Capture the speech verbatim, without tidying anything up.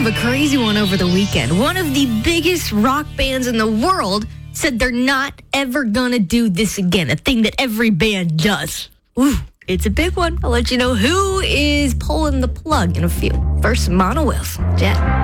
of a crazy one over the weekend. One of the biggest rock bands in the world said they're not ever gonna do this again, a thing that every band does. Ooh, it's a big one. I'll let you know who is pulling the plug in a few. First, Mono Wilson. Jet.